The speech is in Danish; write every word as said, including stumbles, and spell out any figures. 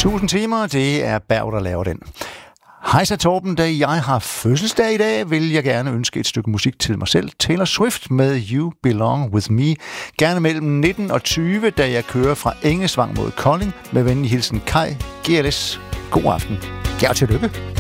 tusind timer, det er Berg, der laver den. Hej så Torben, da jeg har fødselsdag i dag, vil jeg gerne ønske et stykke musik til mig selv. Taylor Swift med You Belong With Me. Gerne mellem nitten og tyve, da jeg kører fra Engesvang mod Kolding. Med venlig hilsen Kai, G L S. God aften. Ja, og tillykke.